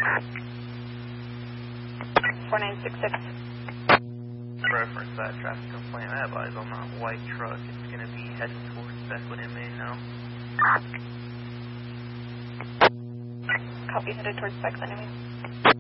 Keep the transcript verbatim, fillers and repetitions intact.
four nine six six. Reference that traffic complaint. I have eyes on that white truck. It's going to be heading towards Beckwood Inmate now. Copy, headed towards Beckwood Inmate.